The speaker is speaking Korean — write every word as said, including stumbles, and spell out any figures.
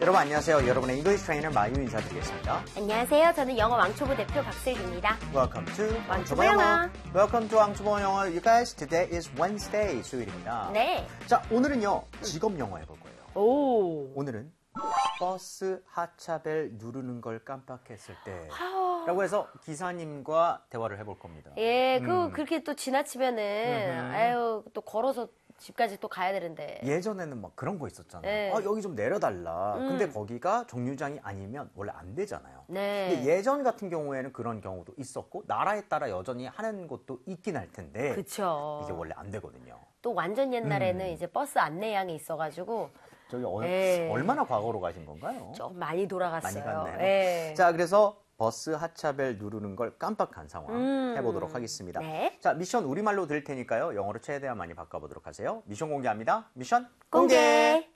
여러분 안녕하세요. 여러분의 잉글리시 트레이너 마유 인사드리겠습니다. 안녕하세요. 저는 영어 왕초보 대표 박슬기입니다. Welcome to 왕초보 영어. Welcome to 왕초보 영어. You guys, today is Wednesday, 수요일입니다. 네. 자, 오늘은요, 직업 영어 해볼 거예요. 오. 오늘은 버스 하차벨 누르는 걸 깜빡했을 때 아. 라고 해서 기사님과 대화를 해볼 겁니다. 예, 그, 음. 그렇게 또 지나치면은, 음흠. 아유, 또 걸어서 집까지 또 가야 되는데. 예전에는 막 그런 거 있었잖아요. 네. 아, 여기 좀 내려달라. 음. 근데 거기가 정류장이 아니면 원래 안 되잖아요. 네. 근데 예전 같은 경우에는 그런 경우도 있었고 나라에 따라 여전히 하는 곳도 있긴 할 텐데 그쵸. 이게 원래 안 되거든요. 또 완전 옛날에는 음. 이제 버스 안내양이 있어가지고 저기 얼, 네. 얼마나 과거로 가신 건가요? 좀 많이 돌아갔어요. 많이 갔네요. 예. 자, 그래서 버스 하차벨 누르는 걸 깜빡한 상황 음. 해보도록 하겠습니다. 네. 자, 미션 우리말로 드릴 테니까요. 영어로 최대한 많이 바꿔보도록 하세요. 미션 공개합니다. 미션 공개.